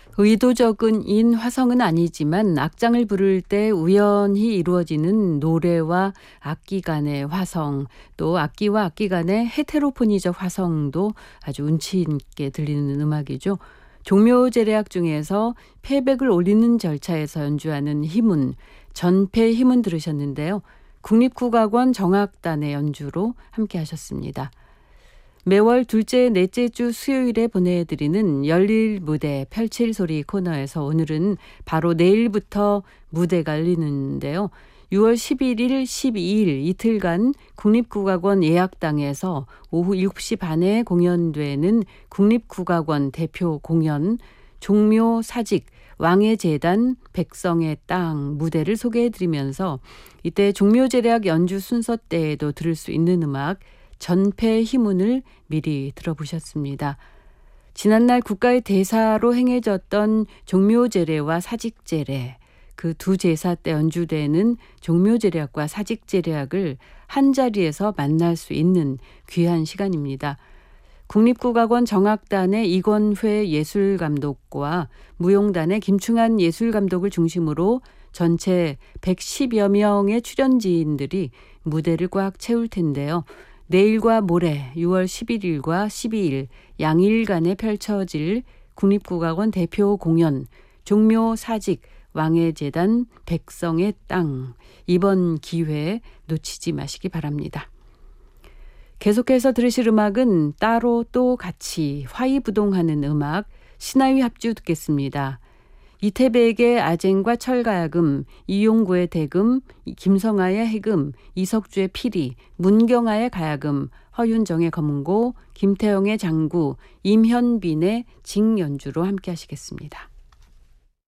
의도적인 화성은 아니지만 악장을 부를 때 우연히 이루어지는 노래와 악기 간의 화성, 또 악기와 악기 간의 헤테로포니적 화성도 아주 운치 있게 들리는 음악이죠. 종묘제례악 중에서 패백을 올리는 절차에서 연주하는 희문, 전패 희문 들으셨는데요. 국립국악원 정악단의 연주로 함께 하셨습니다. 매월 둘째, 넷째 주 수요일에 보내드리는 열릴 무대 펼칠 소리 코너에서 오늘은 바로 내일부터 무대가 열리는데요. 6월 11일, 12일 이틀간 국립국악원 예약당에서 오후 7시 반에 공연되는 국립국악원 대표 공연 종묘 사직 왕의 제단 백성의 땅 무대를 소개해드리면서 이때 종묘제례악 연주 순서 때에도 들을 수 있는 음악 전패 희문을 미리 들어보셨습니다. 지난날 국가의 대사로 행해졌던 종묘제례와 사직제례, 그 두 제사 때 연주되는 종묘제례악과 사직제례악을 한자리에서 만날 수 있는 귀한 시간입니다. 국립국악원 정악단의 이권회 예술감독과 무용단의 김충한 예술감독을 중심으로 전체 110여 명의 출연진들이 무대를 꽉 채울 텐데요. 내일과 모레 6월 11일과 12일 양일간에 펼쳐질 국립국악원 대표 공연 종묘 사직 왕의 제단 백성의 땅, 이번 기회 놓치지 마시기 바랍니다. 계속해서 들으실 음악은 따로 또 같이 화이부동하는 음악 신하위 합주 듣겠습니다. 이태백의 아쟁과 철가야금, 이용구의 대금, 김성아의 해금, 이석주의 피리, 문경아의 가야금, 허윤정의 검은고, 김태영의 장구, 임현빈의 징연주로 함께 하시겠습니다.